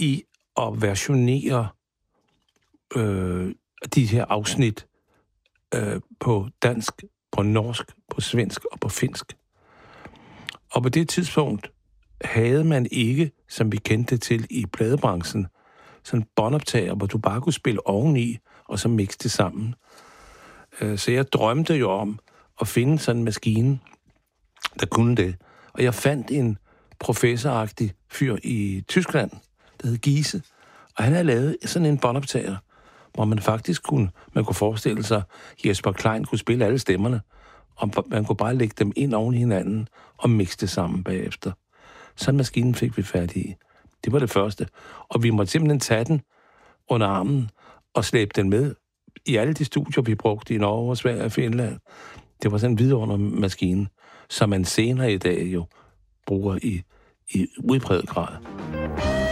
i at versionere de her afsnit på dansk, på norsk, på svensk og på finsk. Og på det tidspunkt havde man ikke, som vi kendte til i pladebranchen, sådan en båndoptager, hvor du bare kunne spille oveni, og så mixe det sammen. Så jeg drømte jo om at finde sådan en maskine, der kunne det. Og jeg fandt en professoragtig fyr i Tyskland, der hed Giese, og han havde lavet sådan en båndoptager, hvor man faktisk kunne forestille sig, at Jesper Klein kunne spille alle stemmerne, og man kunne bare lægge dem ind oven i hinanden og mixe det sammen bagefter. Sådan en maskine fik vi fat i. Det var det første. Og vi måtte simpelthen tage den under armen og slæbe den med i alle de studier, vi brugte i Norge, Sverige og Finland. Det var sådan en vidundermaskine, som man senere i dag jo bruger i udpræget grad.